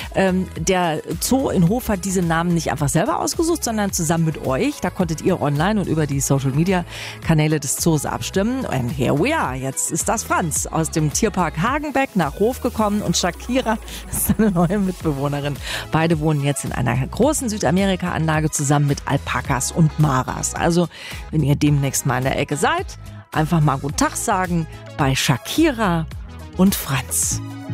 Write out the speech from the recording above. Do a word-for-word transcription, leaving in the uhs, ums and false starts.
Ähm, der Zoo in Hof hat diese Namen nicht einfach selber ausgesucht, sondern zusammen mit euch. Da konntet ihr online und über die Social-Media-Kanäle des Zoos abstimmen. And here we are. Jetzt ist das Franz aus dem Tierpark Hagenbeck nach Hof gekommen und Shakira ist seine neue Mitbewohnerin. Beide wohnen jetzt in einer großen Südamerika-Anlage zusammen mit Alpakas und Maras. Also, wenn ihr demnächst mal in der Ecke seid, einfach mal guten Tag sagen bei Shakira und Franz.